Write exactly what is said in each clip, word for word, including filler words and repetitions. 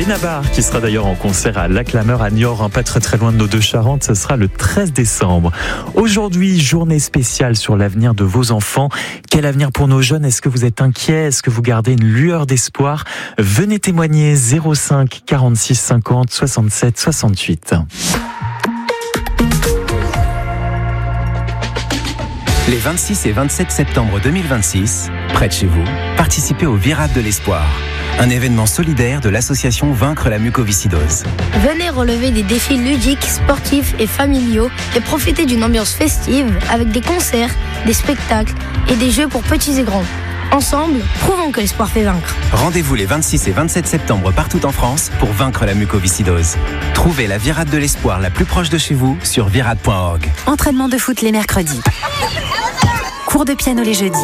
Benabar qui sera d'ailleurs en concert à Laclameur à Niort, hein, pas très très loin de nos deux Charentes. Ce sera le treize décembre. Aujourd'hui, journée spéciale sur l'avenir de vos enfants. Quel avenir pour nos jeunes? Est-ce que vous êtes inquiets? Est-ce que vous gardez une lueur d'espoir? Venez témoigner zéro cinq quarante-six cinquante soixante-sept soixante-huit. Les vingt-six et vingt-sept septembre deux mille vingt-six, près de chez vous, participez au Virade de l'Espoir, un événement solidaire de l'association Vaincre la mucoviscidose. Venez relever des défis ludiques, sportifs et familiaux et profiter d'une ambiance festive avec des concerts, des spectacles et des jeux pour petits et grands. Ensemble, prouvons que l'espoir fait vaincre. Rendez-vous les vingt-six et vingt-sept septembre partout en France pour vaincre la mucoviscidose. Trouvez la Virade de l'Espoir la plus proche de chez vous sur virade point org. Entraînement de foot les mercredis. Cours de piano les jeudis.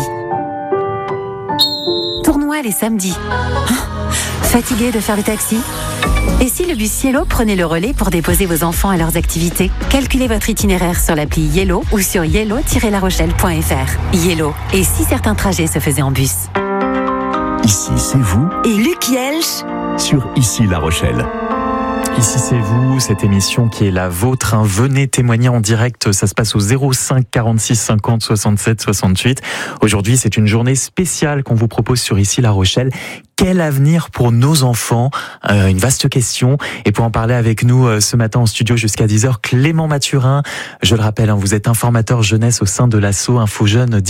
Tournoi les samedis. Oh, fatigué de faire le taxi? Et si le bus Yellow prenait le relais pour déposer vos enfants à leurs activités? Calculez votre itinéraire sur l'appli Yellow ou sur yellow tiret la rochelle point f r. Yellow. Et si certains trajets se faisaient en bus? Ici, c'est vous. Et Luc Yelch Sur Ici La Rochelle. Ici c'est vous, cette émission qui est la vôtre. Hein. Venez témoigner en direct, ça se passe au zéro cinq quarante-six cinquante soixante-sept soixante-huit. Aujourd'hui c'est une journée spéciale qu'on vous propose sur Ici La Rochelle. Quel avenir pour nos enfants? euh, Une vaste question. Et pour en parler avec nous euh, ce matin en studio jusqu'à dix heures, Clément Mathurin. Je le rappelle, hein, vous êtes informateur jeunesse au sein de l'asso Info Jeunes.